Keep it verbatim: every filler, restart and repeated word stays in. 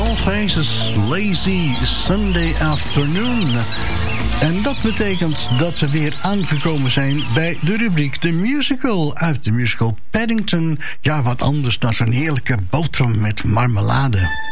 All Faces, Lazy Sunday Afternoon. En dat betekent dat we weer aangekomen zijn bij de rubriek The Musical uit de musical Paddington. Ja, wat anders dan zo'n heerlijke boterham met marmelade.